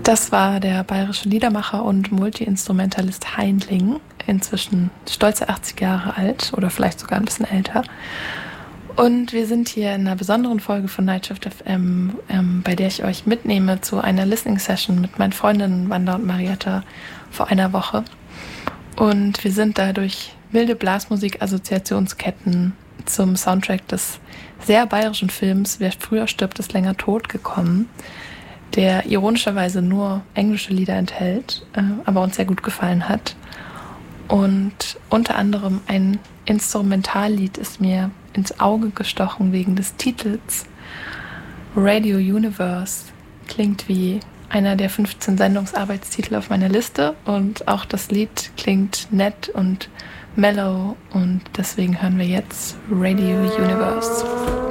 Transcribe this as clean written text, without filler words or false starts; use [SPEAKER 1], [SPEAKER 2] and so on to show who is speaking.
[SPEAKER 1] Das war der bayerische Liedermacher und Multiinstrumentalist Heinling, inzwischen stolze 80 Jahre alt oder vielleicht sogar ein bisschen älter. Und wir sind hier in einer besonderen Folge von Nightshift FM, bei der ich euch mitnehme zu einer Listening-Session mit meinen Freundinnen Wanda und Marietta vor einer Woche. Und wir sind da durch wilde Blasmusik-Assoziationsketten zum Soundtrack des sehr bayerischen Films Wer früher stirbt, ist länger tot gekommen, der ironischerweise nur englische Lieder enthält, aber uns sehr gut gefallen hat. Und unter anderem ein Instrumentallied ist mir ins Auge gestochen wegen des Titels. Radio Universe klingt wie einer der 15 Sendungsarbeitstitel auf meiner Liste und auch das Lied klingt nett und mellow und deswegen hören wir jetzt Radio Universe.